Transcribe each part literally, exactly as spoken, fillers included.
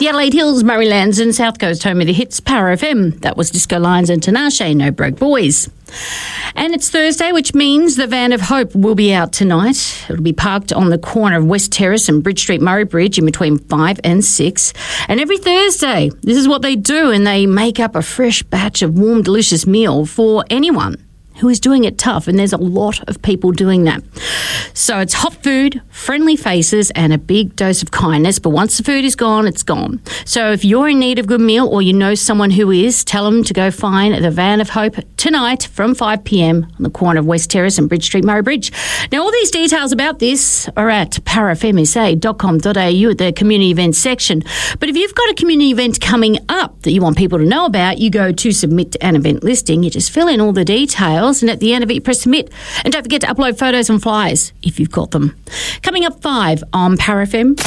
Adelaide Hills, Murray Lands and South Coast, home of the hits, Power F M. That was Disco Lions and Tinashe, No Broke Boys. And it's Thursday, which means the Van of Hope will be out tonight. It'll be parked on the corner of West Terrace and Bridge Street, Murray Bridge, in between five and six. And every Thursday, this is what they do, and they make up a fresh batch of warm, delicious meal for anyone who is doing it tough, and there's a lot of people doing that. So it's hot food, friendly faces, and a big dose of kindness, but once the food is gone, it's gone. So if you're in need of a good meal or you know someone who is, tell them to go find the Van of Hope tonight from five p.m. on the corner of West Terrace and Bridge Street, Murray Bridge. Now, all these details about this are at power f m s a dot com dot a u at the community events section. But if you've got a community event coming up that you want people to know about, you go to submit an event listing, you just fill in all the details, and at the end of it, you press submit. And don't forget to upload photos and flyers if you've got them. Coming up five on Power F M.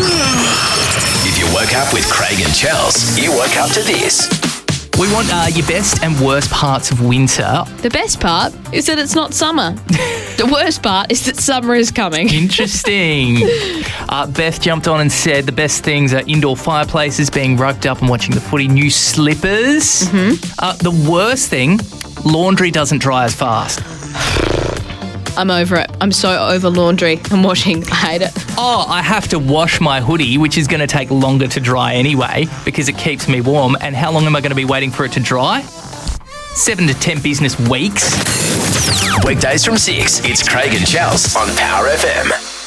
If you woke up with Craig and Chels, you woke up to this. We want uh, your best and worst parts of winter. The best part is that it's not summer. The worst part is that summer is coming. Interesting. uh, Beth jumped on and said the best things are indoor fireplaces, being rugged up and watching the footy, new slippers. Mm-hmm. Uh, the worst thing, laundry doesn't dry as fast. I'm over it. I'm so over laundry and washing. I hate it. Oh, I have to wash my hoodie, which is going to take longer to dry anyway because it keeps me warm. And how long am I going to be waiting for it to dry? Seven to ten business weeks. Weekdays from six, it's Craig and Chels on Power F M.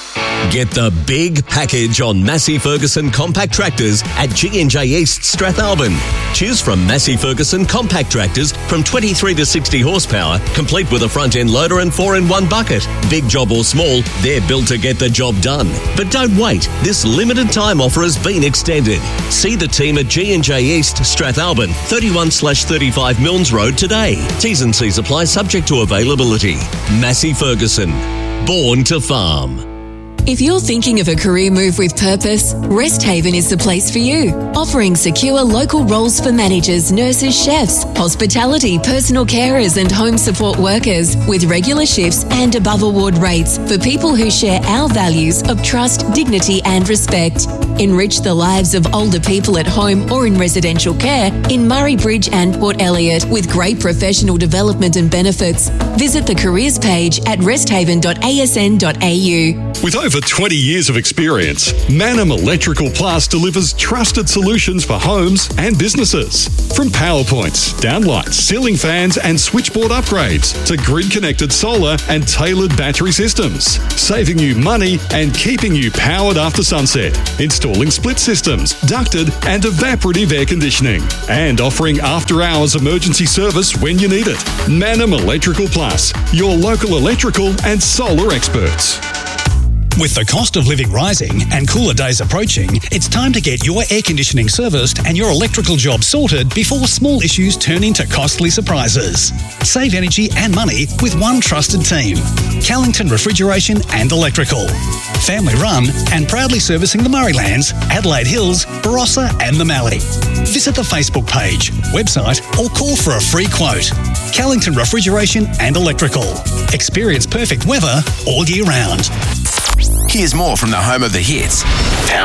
Get the big package on Massey Ferguson compact tractors at G and J East Strathalbyn. Choose from Massey Ferguson compact tractors from twenty-three to sixty horsepower, complete with a front-end loader and four-in-one bucket. Big job or small, they're built to get the job done. But don't wait, this limited time offer has been extended. See the team at G and J East Strathalbyn, thirty-one slash thirty-five Milnes Road today. T's and C's apply, subject to availability. Massey Ferguson, born to farm. If you're thinking of a career move with purpose, Resthaven is the place for you. Offering secure local roles for managers, nurses, chefs, hospitality, personal carers and home support workers with regular shifts and above award rates for people who share our values of trust, dignity and respect. Enrich the lives of older people at home or in residential care in Murray Bridge and Port Elliot with great professional development and benefits. Visit the careers page at resthaven dot a s n dot a u. With over twenty years of experience, Manum Electrical Plus delivers trusted solutions for homes and businesses. From power points, downlights, ceiling fans and switchboard upgrades to grid-connected solar and tailored battery systems, saving you money and keeping you powered after sunset. Installing split systems, ducted and evaporative air conditioning, and offering after-hours emergency service when you need it. Manum Electrical Plus, your local electrical and solar experts. With the cost of living rising and cooler days approaching, it's time to get your air conditioning serviced and your electrical job sorted before small issues turn into costly surprises. Save energy and money with one trusted team. Callington Refrigeration and Electrical. Family run and proudly servicing the Murraylands, Adelaide Hills, Barossa and the Mallee. Visit the Facebook page, website or call for a free quote. Callington Refrigeration and Electrical. Experience perfect weather all year round. Here's more from the home of the hits, Power